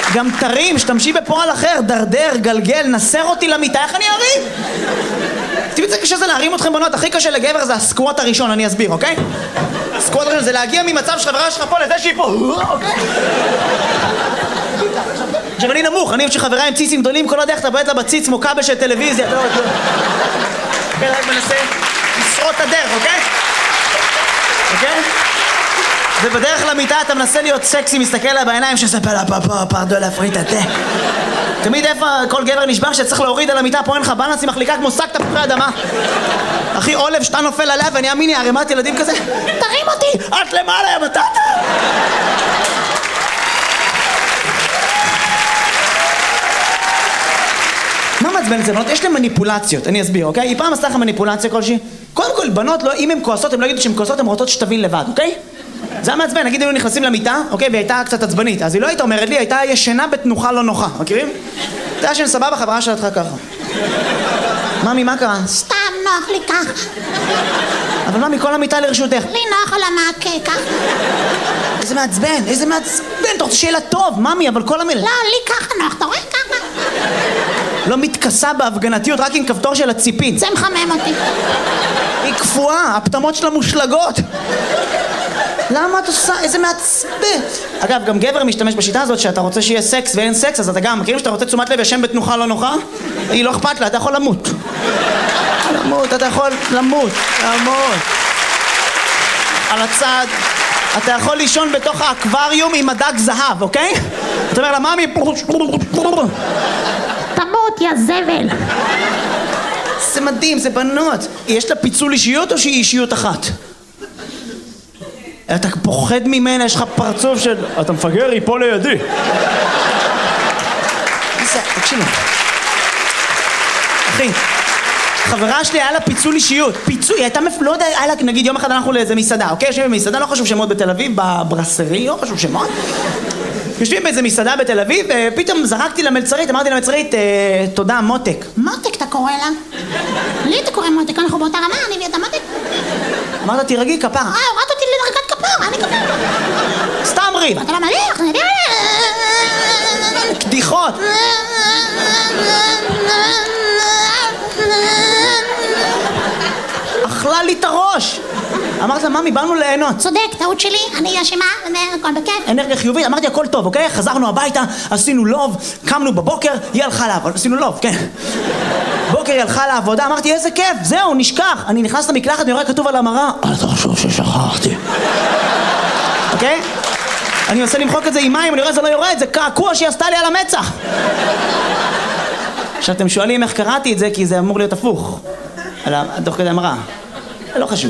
גם תרים, שתמשי בפועל אחר, דרדר, גלגל, נסר אותי למיטה, איך אני ארים? תראי, זה קשה זה להרים אתכם בנות, הכי קשה לגבר זה הסקווט הראשון, אני אסביר, אוקיי? הסקווט הראשון זה להגיע ממצב שחברה שלך פה לזה שהיא פה, אוקיי? עכשיו אני נמוך, אני שחברה עם ציצים גדולים, כל הדרך אתה בועט לה בציץ כמו כבל של טלוויזיה, אתה לא... כן, רק מנסה לשרוט את הדרך, אוקיי? אוקיי? ובדרך למיטה אתה מנסה להיות סקסי, מסתכל לה בעיניים שספר לה פרדו להפריט את זה. תמיד איפה כל גבר נשבר שצריך להוריד על המיטה, פה אין לך בלנס, היא מחליקה כמו שק תפוחי אדמה. אחי עולב שאתה נופל עליה ואני אמיני ערימת ילדים כזה, תרים אותי, את למעלה יא בטטה. מה מעצבן את זה בנות? יש להם מניפולציות, אני אסביר, אוקיי? היא פעם עשתה לך מניפולציה כלשהי? קודם כל, בנות, אם הן כועסות, הן לא יגידו שהן כועסות, הן רוצות שתבין לבד, אוקיי? זה היה מעצבן, נגיד היינו נכנסים למיטה, אוקיי? והיא הייתה קצת עצבנית, אז היא לא הייתה אומרת לי, הייתה ישנה בתנוחה לא נוחה, מכירים? אתה יודע שסבבה, חברה שלך ככה. ממי, מה קרה? סתם נוח לי כך. אבל ממי, כל המיטה לרשותך. לי נוח על המעקה כך. איזה מעצבן, איזה מעצבן, אתה רוצה שיהיה לה טוב, ממי, אבל כל המילה... לא, לי ככה נוח, אתה רואה ככה? לא מתכסה בהפגנתיות, רק עם כפתור של הציפין. זה מחמם אותי. היא קפואה, הפטמות שלה מושלגות. למה את עושה? איזה מעצבן. אגב, גם גבר משתמש בשיטה הזאת שאתה רוצה שיהיה סקס ואין סקס, אז אתה גם מכירים שאתה רוצה תשומת לב ישן בתנוחה לא נוחה? היא לא אכפת לה, אתה יכול למות. למות, אתה יכול למות. על הצד, אתה יכול לישון בתוך האקווריום עם הדג זהב, אוקיי? אתה אומר לה, ממי... תמות, יא זבל. זה מדהים, זה בנות. יש לה פיצול אישיות או שהיא אישיות אחת? אתה פוחד ממנה, יש לך פרצוף של... אתה מפגר, היא פה לידי. תקשיבו. אחי, חברה שלי היה לה פיצול אישיות. פיצול, היא הייתה לא יודע, היה לה, נגיד יום אחד אנחנו לאיזה מסעדה, אוקיי? יושבים במסעדה, לא חשוב שמות בתל אביב, בברסרי, לא חשוב שמות. יושבים באיזה מסעדה בתל אביב, ופתאום זרקתי למלצרית, אמרתי למלצרית, תודה, מותק. מותק אתה קורא לה? לי אתה קורא מותק, אנחנו באותה רמה, אני ואתה מותק. אמרת, תירגעי כפרה. הורדת אותי לדרגת כפרה, אני כפרה. סתם ריב. אתה לא מליח, אני יודע. קדיחות. אכלה לי את הראש. אמרת לה, ממי, באנו ליהנות. צודק, טעות שלי, אני אשמה, הכל בכיף. אנרגיה חיובית, אמרתי הכל טוב, אוקיי? חזרנו הביתה, עשינו לוב, קמנו בבוקר, היא הלכה לעבוד, עשינו לוב, כן. בוקר היא הלכה לעבודה, אמרתי איזה כיף, זהו, נשכח. אני נכנס למקלחת, אני רואה כתוב על המראה, אל תחשוב ששכחתי. אוקיי? אני מנסה למחוק את זה עם מים, אני רואה זה לא יורד, זה קעקוע שהיא עשתה לי על המצח. עכשיו אתם שואלים איך קראתי את זה, כי זה אמור להיות הפוך. תוך כדי המראה. לא חשוב.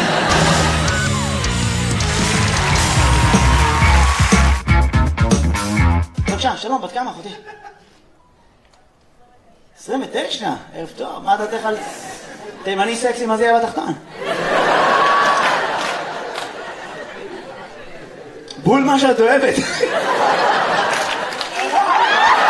בבקשה, שלום, בת כמה אחותי? 29, ערב טוב, מה דעתך על תימני סקסי, מה זה יהיה בתחתון? בול מה שאת אוהבת.